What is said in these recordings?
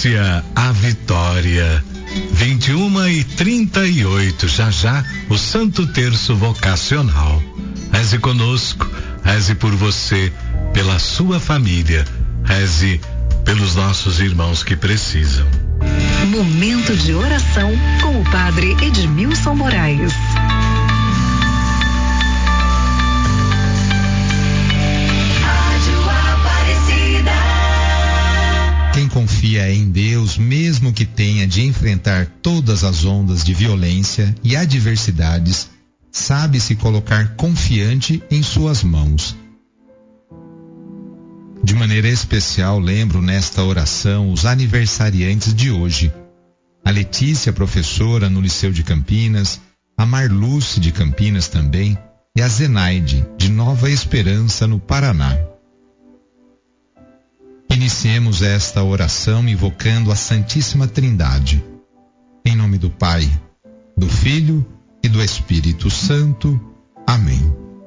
anuncia a vitória. 21h38, já o Santo Terço Vocacional. Reze conosco, reze por você, pela sua família, reze pelos nossos irmãos que precisam. Momento de oração com o Padre Edmilson Moraes. Quem confia em Deus, mesmo que tenha de enfrentar todas as ondas de violência e adversidades, sabe se colocar confiante em suas mãos. De maneira especial, lembro nesta oração os aniversariantes de hoje. A Letícia, professora no Liceu de Campinas, a Marluce de Campinas também, e a Zenaide, de Nova Esperança, no Paraná. Iniciemos esta oração invocando a Santíssima Trindade. Em nome do Pai, do Filho e do Espírito Santo. Amém.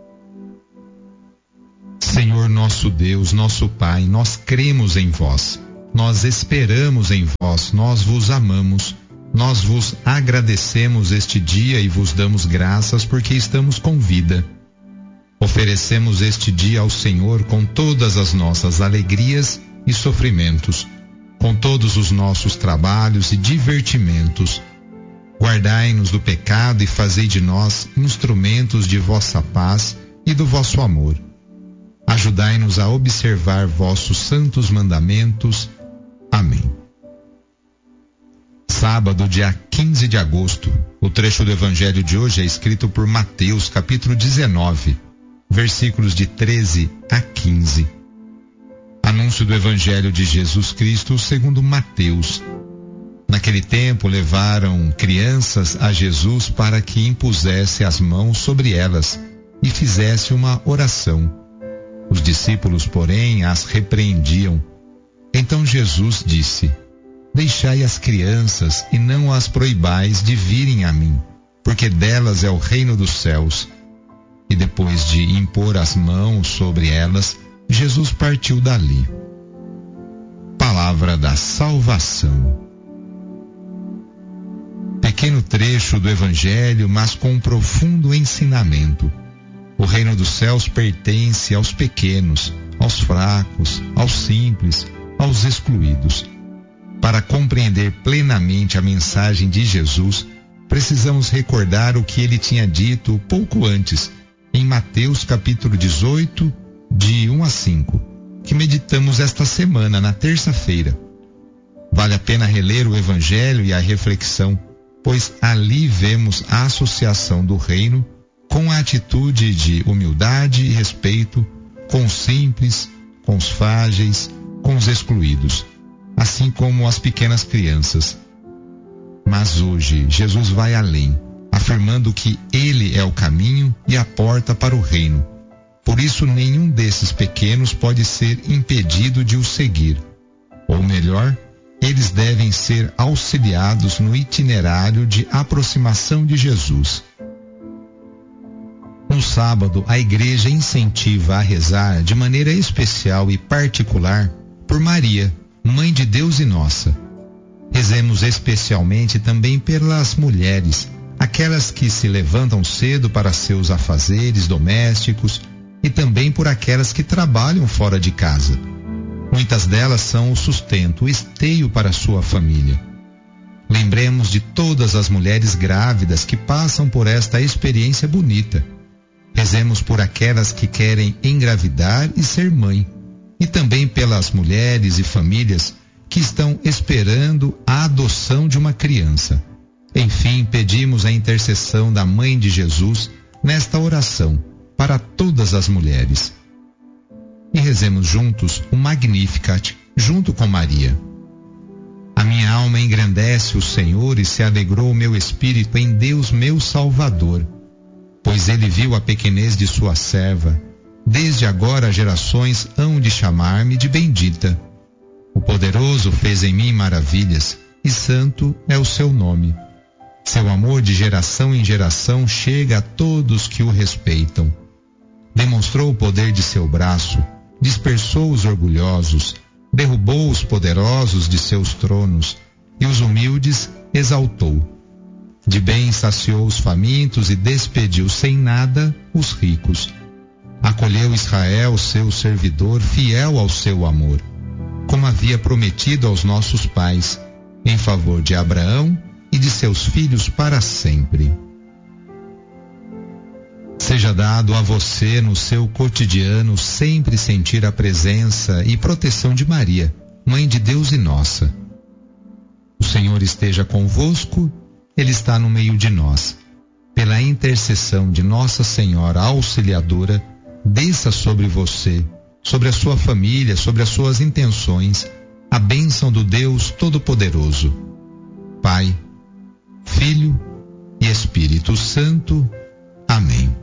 Senhor nosso Deus, nosso Pai, nós cremos em vós, nós esperamos em vós, nós vos amamos, nós vos agradecemos este dia e vos damos graças porque estamos com vida. Oferecemos este dia ao Senhor com todas as nossas alegrias e sofrimentos, com todos os nossos trabalhos e divertimentos. Guardai-nos do pecado e fazei de nós instrumentos de vossa paz e do vosso amor. Ajudai-nos a observar vossos santos mandamentos. Amém. Sábado, dia 15 de agosto. O trecho do Evangelho de hoje é escrito por Mateus, capítulo 19, versículos de 13 a 15. Anúncio do Evangelho de Jesus Cristo segundo Mateus. Naquele tempo levaram crianças a Jesus para que impusesse as mãos sobre elas e fizesse uma oração. Os discípulos, porém, as repreendiam. Então Jesus disse: Deixai as crianças e não as proibais de virem a mim, porque delas é o reino dos céus. E depois de impor as mãos sobre elas, Jesus partiu dali. Palavra da salvação. Pequeno trecho do Evangelho, mas com um profundo ensinamento. O reino dos céus pertence aos pequenos, aos fracos, aos simples, aos excluídos. Para compreender plenamente a mensagem de Jesus, precisamos recordar o que ele tinha dito pouco antes, em Mateus capítulo 18, de 1 a 5, que meditamos esta semana, na terça-feira. Vale a pena reler o Evangelho e a reflexão, pois ali vemos a associação do reino com a atitude de humildade e respeito com os simples, com os frágeis, com os excluídos, assim como as pequenas crianças. Mas hoje Jesus vai além, afirmando que ele é o caminho e a porta para o reino. Por isso, nenhum desses pequenos pode ser impedido de o seguir. Ou melhor, eles devem ser auxiliados no itinerário de aproximação de Jesus. No sábado, a igreja incentiva a rezar de maneira especial e particular por Maria, Mãe de Deus e nossa. Rezemos especialmente também pelas mulheres, aquelas que se levantam cedo para seus afazeres domésticos, e também por aquelas que trabalham fora de casa. Muitas delas são o sustento, o esteio para sua família. Lembremos de todas as mulheres grávidas que passam por esta experiência bonita. Rezemos por aquelas que querem engravidar e ser mãe, e também pelas mulheres e famílias que estão esperando a adoção de uma criança. Enfim, pedimos a intercessão da Mãe de Jesus nesta oração para todas as mulheres. E rezemos juntos o Magnificat, junto com Maria. A minha alma engrandece o Senhor e se alegrou o meu espírito em Deus meu Salvador, pois ele viu a pequenez de sua serva. Desde agora gerações hão de chamar-me de bendita. O Poderoso fez em mim maravilhas, e santo é o seu nome. Seu amor de geração em geração chega a todos que o respeitam. Demonstrou o poder de seu braço, dispersou os orgulhosos, derrubou os poderosos de seus tronos e os humildes exaltou. De bem saciou os famintos e despediu sem nada os ricos. Acolheu Israel, seu servidor, fiel ao seu amor, como havia prometido aos nossos pais, em favor de Abraão e de seus filhos para sempre. Seja dado a você no seu cotidiano sempre sentir a presença e proteção de Maria, Mãe de Deus e nossa. O Senhor esteja convosco, Ele está no meio de nós. Pela intercessão de Nossa Senhora Auxiliadora, desça sobre você, sobre a sua família, sobre as suas intenções, a bênção do Deus Todo-Poderoso. Pai, Filho e Espírito Santo. Amém.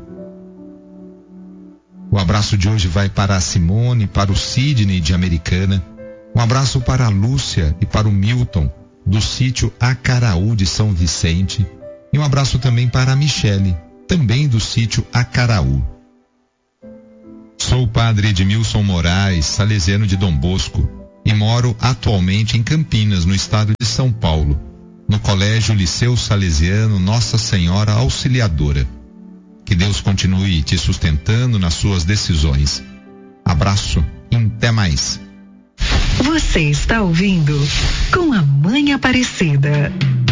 O abraço de hoje vai para a Simone, para o Sidney de Americana. Um abraço para a Lúcia e para o Milton, do sítio Acaraú de São Vicente. E um abraço também para a Michele, também do sítio Acaraú. Sou o padre Edmilson Moraes, salesiano de Dom Bosco, e moro atualmente em Campinas, no estado de São Paulo, no Colégio Liceu Salesiano Nossa Senhora Auxiliadora. Que Deus continue te sustentando nas suas decisões. Abraço e até mais. Você está ouvindo Com a Mãe Aparecida.